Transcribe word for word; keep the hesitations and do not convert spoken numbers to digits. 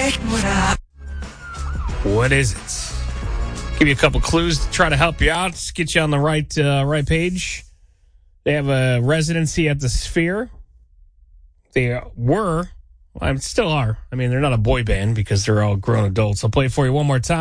What is it? Give you a couple clues to try to help you out, just get you on the right uh, right page. They have a residency at the Sphere. They were, well, still are. I mean, they're not a boy band because they're all grown adults. I'll play it for you one more time.